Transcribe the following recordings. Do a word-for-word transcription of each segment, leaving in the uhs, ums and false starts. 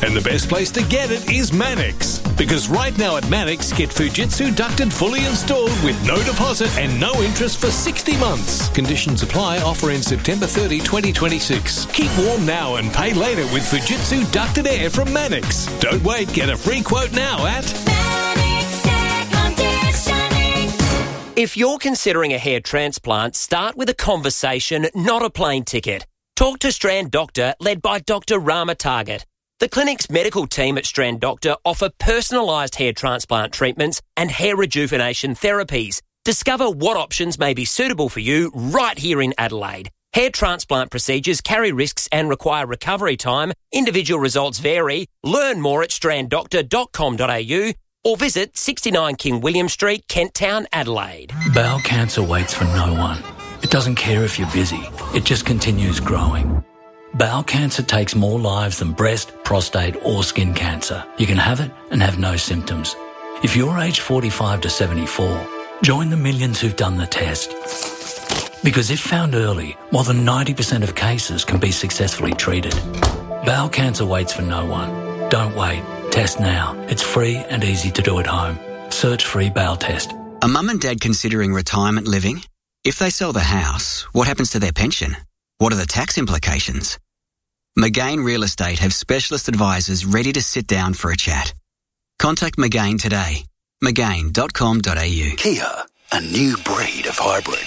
And the best place to get it is Mannix. Because right now at Mannix, get Fujitsu ducted fully installed with no deposit and no interest for sixty months. Conditions apply. Offer in September thirtieth, twenty twenty-six. Keep warm now and pay later with Fujitsu ducted air from Mannix. Don't wait. Get a free quote now at Mannix Air Conditioning. If you're considering a hair transplant, start with a conversation, not a plane ticket. Talk to Strand Doctor, led by Doctor Rama Target. The clinic's medical team at Strand Doctor offer personalised hair transplant treatments and hair rejuvenation therapies. Discover what options may be suitable for you right here in Adelaide. Hair transplant procedures carry risks and require recovery time. Individual results vary. Learn more at strand doctor dot com dot a u or visit sixty-nine King William Street, Kent Town, Adelaide. Bowel cancer waits for no one. It doesn't care if you're busy. It just continues growing. Bowel cancer takes more lives than breast, prostate or skin cancer. You can have it and have no symptoms. If you're aged forty-five to seventy-four, join the millions who've done the test. Because if found early, more than ninety percent of cases can be successfully treated. Bowel cancer waits for no one. Don't wait. Test now. It's free and easy to do at home. Search free bowel test. Are mum and dad considering retirement living? If they sell the house, what happens to their pension? What are the tax implications? McGain Real Estate have specialist advisors ready to sit down for a chat. Contact McGain today. McGain dot com dot a u. Kia, a new breed of hybrid.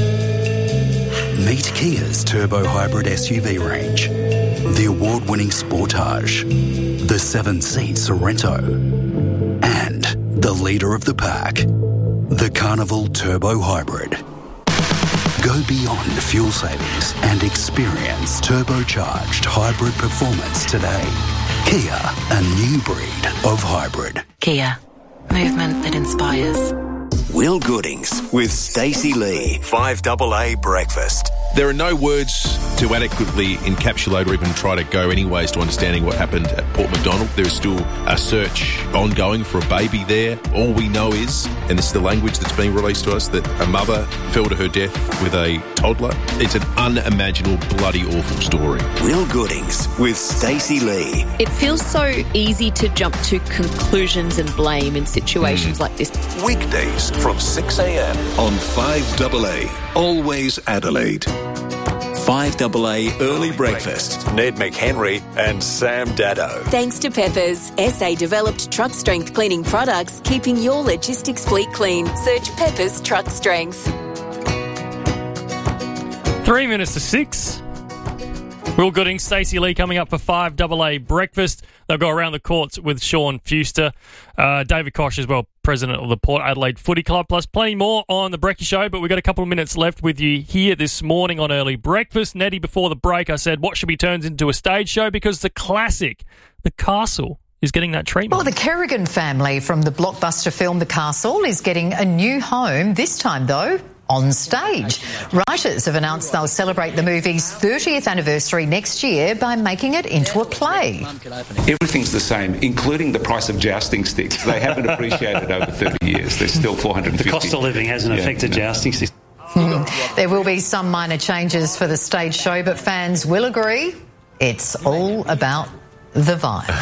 Meet Kia's turbo hybrid S U V range. The award-winning Sportage, the seven-seat Sorrento, and the leader of the pack, the Carnival Turbo Hybrid. Go beyond fuel savings and experience turbocharged hybrid performance today. Kia, a new breed of hybrid. Kia, movement that inspires. Will Goodings with Stacey Lee. five A A Breakfast. There are no words to adequately encapsulate or even try to go anyways to understanding what happened at Port Macdonald. There is still a search ongoing for a baby there. All we know is, and this is the language that's being released to us, that a mother fell to her death with a toddler. It's an unimaginable, bloody awful story. Will Goodings with Stacey Lee. It feels so easy to jump to conclusions and blame in situations mm. like this. Weekdays from six a m on five A A. Always Adelaide. five A A Early Breakfast. Ned McHenry and Sam Dado. Thanks to Peppers, S A-developed truck strength cleaning products, keeping your logistics fleet clean. Search Peppers Truck Strength. Three minutes to six. Will Gooding, Stacey Lee coming up for five A A Breakfast. They'll go around the courts with Sean Fuster. Uh, David Koch as well, president of the Port Adelaide Footy Club, plus plenty more on the Brecky Show. But we've got a couple of minutes left with you here this morning on Early Breakfast. Nettie, before the break, I said, what should be turned into a stage show? Because the classic, The Castle, is getting that treatment. Well, the Kerrigan family from the blockbuster film The Castle is getting a new home, this time, though, on stage. Writers have announced they'll celebrate the movie's thirtieth anniversary next year by making it into a play. Everything's the same, including the price of jousting sticks. They haven't appreciated over thirty years. They're still four hundred fifty. The cost of living hasn't yeah, affected no. jousting sticks. Mm. There will be some minor changes for the stage show, but fans will agree it's all about the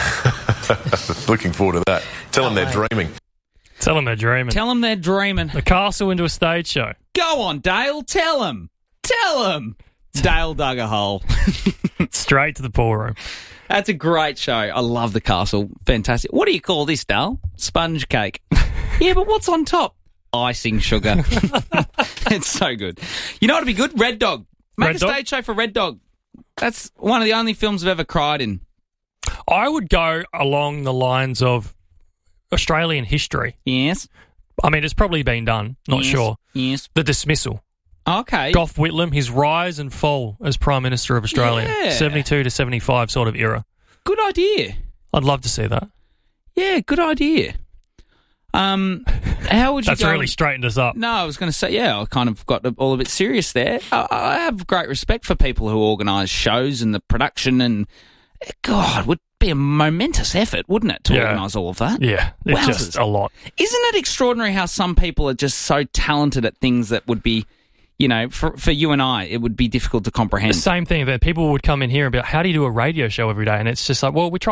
vibe. Looking forward to that. Tell them they're dreaming. Tell them they're dreaming. Tell them they're dreaming. The Castle into a stage show. Go on, Dale. Tell them. Tell them. Dale dug a hole. Straight to the pool room. That's a great show. I love The Castle. Fantastic. What do you call this, Dale? Sponge cake. Yeah, but what's on top? Icing sugar. It's so good. You know what would be good? Red Dog. Make Red a Dog? Stage show for Red Dog. That's one of the only films I've ever cried in. I would go along the lines of Australian history. Yes. I mean, it's probably been done. Not yes. sure. Yes. The dismissal. Okay. Gough Whitlam, his rise and fall as Prime Minister of Australia. Yeah. seventy-two to seventy-five sort of era. Good idea. I'd love to see that. Yeah, good idea. Um, how would you That's go? really straightened us up. No, I was going to say, yeah, I kind of got all a bit serious there. I, I have great respect for people who organise shows and the production and, God, would be a momentous effort, wouldn't it, to yeah. organise all of that? Yeah, it's Wowzers. just a lot. Isn't it extraordinary how some people are just so talented at things that would be, you know, for for you and I, it would be difficult to comprehend. The same thing that people would come in here and be like, how do you do a radio show every day? And it's just like, well, we try